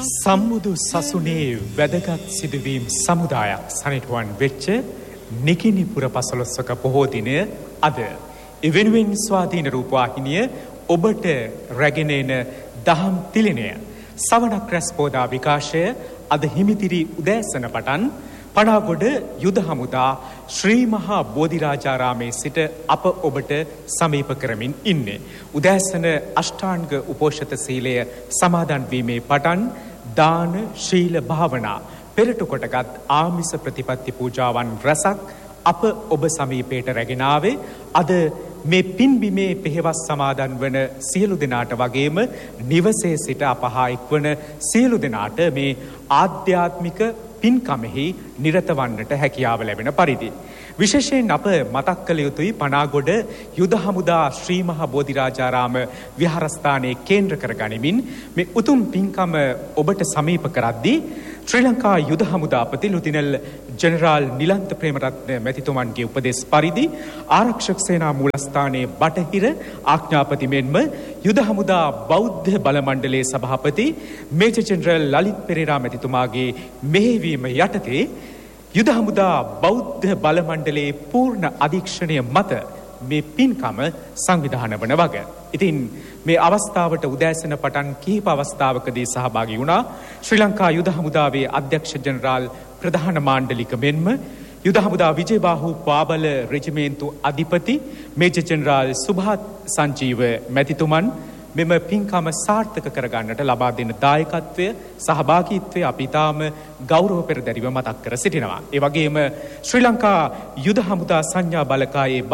සම්මුදු සසුනේ වැදගත් සිදුවීම් සමුදායක් සනිටුවන් වෙච්ච නිකිනිපුර පසළොස්වක පොහෝ දිනය අද. එවෙනුවෙන් ස්වාධීන රූපවාහිනිය ඔබට රැගෙන එන දහම් තිලිනය සවනක් රැස් පෝදා විකාශය අද හිමිතිරි උදෑසන පටන් පනාගොඩ යුද හමුදා ශ්‍රී මහා බෝධිරාජාරාමේ සිට අප ඔබට සමීප කරමින් ඉන්නේ. උදෑසන අෂ්ටාංග උපෝෂත සීලය සමාදන් වීමේ පටන් දාන ශීල භාවනා පෙරටු කොටගත් ආමිස ප්‍රතිපත්ති පූජාවන් රැසක් අප ඔබ සමීපයට රැගෙන ආවේ. අද මේ පින්බිමේ පෙහෙවස් සමාදන් වන සියලු දෙනාට වගේම නිවසේ සිට අපහා එක්වන සියලු දෙනාට මේ ආධ්‍යාත්මික පින්කමෙහි නිරත වන්නට හැකියාව ලැබෙන පරිදි විශේෂයෙන් අප මතක් කළ යුතුයි පනාගොඩ යුද හමුදා ශ්‍රී මහා බෝධිරාජාරාම විහාරස්ථානයේ කේන්ද්‍ර කර ගනිමින් මේ උතුම් පින්කම ඔබට සමීප කරද්දී ශ්‍රී ලංකා යුද හමුදාපති ලුතිනල් ජෙනරාල් නිලන්ත ප්‍රේමරත්න මැතිතුමන්ගේ උපදෙස් පරිදි ආරක්ෂක සේනා මූලස්ථානයේ බටහිර ආඥාපති මෙන්ම යුද හමුදා බෞද්ධ බල මණ්ඩලයේ සභාපති මේජර් ජෙනරල් ලලිත් පෙරේරා මැතිතුමාගේ මෙහෙයවීම යටතේ යුද හමුදා බෞද්ධ බල මණ්ඩලයේ පූර්ණ අධීක්ෂණය මත මේ පින්කම සංවිධානය වන වග. ඉතින් මේ අවස්ථාවට උදෑසන පටන් කිහිප අවස්ථාවකදී සහභාගී වුණා ශ්‍රී ලංකා යුද හමුදාවේ අධ්‍යක්ෂ ජෙනරාල් ප්‍රධාන මාණ්ඩලික මෙන්ම යුද හමුදා විජේබාහු පාබල රෙජිමේන්තු අධිපති මේජර් ජෙනරාල් සුභාත් සංජීව මැතිතුමන් මෙම පින්කම සාර්ථක කරගන්නට ලබා දෙන දායකත්වය සහභාගීත්වය අපි තාම ගෞරව පෙරදැරිව මතක් කර සිටිනවා. ඒ වගේම ශ්‍රී ලංකා යුද හමුදා සංඥා බලකායේ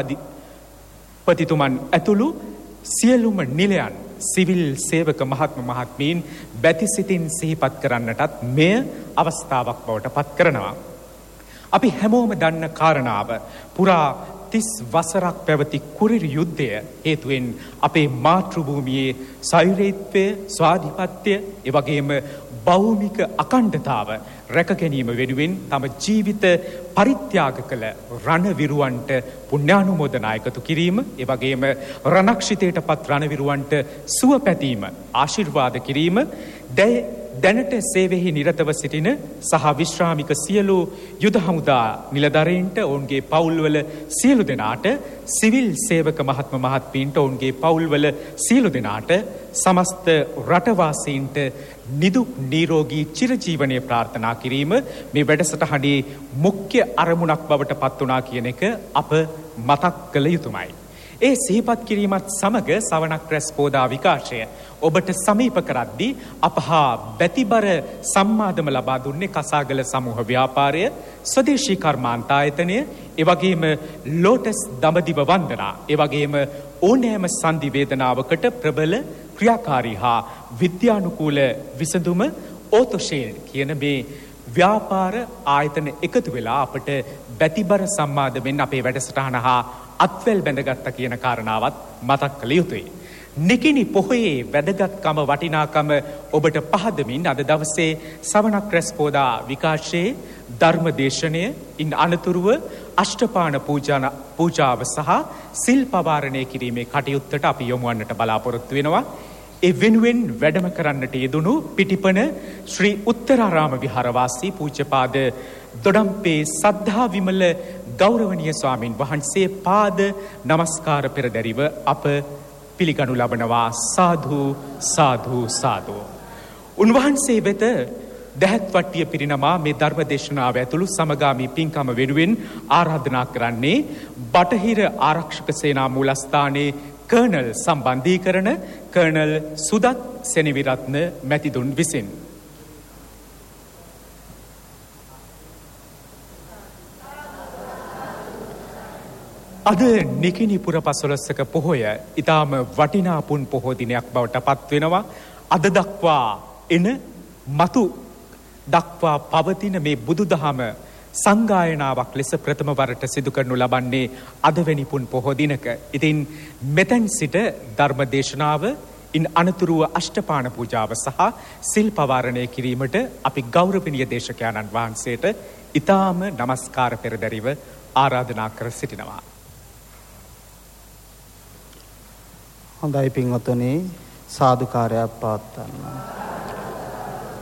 බලකාධිපතිතුමන් ඇතුළු සියලුම නිලයන් සිවිල් සේවක මහත්ම මහත්මීන් බැතිසිතින් සිහිපත් කරන්නටත් මෙය අවස්ථාවක් බවට පත් කරනවා. අපි හැමෝම දන්න කාරණාව පුරා 30 වසරක් පැවති කුරිරු යුද්ධය හේතුවෙන් අපේ මාතෘභූමියේ සෛරීත්වය ස්වාධිපත්‍ය එවැගේම භෞමික අඛණ්ඩතාව රැක ගැනීම වෙනුවෙන් තම ජීවිත පරිත්‍යාග කළ රණවිරුවන්ට පුණ්‍යානුමෝදනා එකතු කිරීම එවැගේම රණක්ෂිතයටපත් රණවිරුවන්ට සුව පැතීම ආශිර්වාද කිරීම දැනට සේවයෙහි නිරතව සිටින සහ විශ්‍රාමික සියලු යුද හමුදා නිලධරයින්ට ඔවුන්ගේ පවුල්වල සියලු දෙනාට සිවිල් සේවක මහත්ම මහත්මීන්ට ඔවුන්ගේ පවුල්වල සියලු දෙනාට සමස්ත රටවාසීන්ට නිදුක් නිරෝගී චිරජීවනයේ ප්‍රාර්ථනා කිරීම මේ වැඩසටහනේ මුඛ්‍ය අරමුණක් බවට පත් වුණා කියන එක අප මතක් කළ යුතුමයි. ඒ සිහිපත් කිරීමත් සමග සවනක් රැස් පෝදා විකාශය ඔබට සමීප කරද්දී අපහා බැතිබර සම්මාදම ලබා දුන්නේ කසාගල සමූහ ව්‍යාපාරය ස්වදේශී කර්මාන්තායතනය එවැගේම ලෝටස් දඹදිව වන්දනා එවැගේම ඕනෑම සංදිවේදනාවකට ප්‍රබල ක්‍රියාකාරී හා විද්‍යානුකූල විසඳුම ඕතොෂේල් කියන මේ ව්‍යාපාර ආයතන එකතු වෙලා අපට බැතිබර සම්මාදමෙන් අපේ වැඩසටහන හා අත්වැල් බැඳගත්තා කියන කාරණාවත් මතක් කළ යුතුයි. නිකිනි පොහොයේ වැදගත්කම වටිනාකම ඔබට පහදමින් අද දවසේ සවනක් රැස් පෝදා විකාශයේ ධර්ම දේශනය ඉන් අනතුරුව අෂ්ටපාන පූජාව සහ සිල් පවාරණය කිරීමේ කටයුත්තට අපි යොමු වන්නට බලාපොරොත්තු වෙනවා. ඒ වෙනුවෙන් වැඩම කරන්නට යෙදුණු පිටිපන ශ්‍රී උත්තරාරාම විහාරවාසී පූජ්‍යපාද දොඩම්පේ සද්ධා විමල ගෞරවනීය ස්වාමින් වහන්සේ පාද නමස්කාර පෙරදැරිව අප පිළිගනු ලබනවා. සාදු සාදු සාදු. උන්වහන්සේ වෙත දැහැත් වට්ටිය පිරිනමා මේ ධර්ම දේශනාව ඇතුළු සමගාමී පින්කම වෙනුවෙන් ආරාධනා කරන්නේ බටහිර ආරක්ෂක සේනා මූලස්ථානයේ කර්නල් සම්බන්ධීකරණ කර්නල් සුදත් සෙනවිරත්න මැතිතුන් විසින්. අද නිකිනිපුර පසළොස්වක පොහොය ඊටාම වටිනා පුන් පොහෝ දිනයක් බවට පත් වෙනවා. අද දක්වා එන මතු දක්වා පවතින මේ බුදුදහම සංගායනාවක් ලෙස ප්‍රථම වරට සිදු කරනු ලබන්නේ අදවැනි පුන් පොහෝ දිනක. ඉතින් මෙතෙන් සිට ධර්ම දේශනාව ඉන් අනතුරුව අෂ්ටපාන පූජාව සහ සිල් පවාරණය කිරීමට අපි ගෞරවනීය දේශකයන්න් වහන්සේට ඊටාම নমස්කාර පෙරදැරිව ආරාධනා කර සිටිනවා. හොඳයි පින්වතුනි සාදුකාරයක් පවත්වන්න.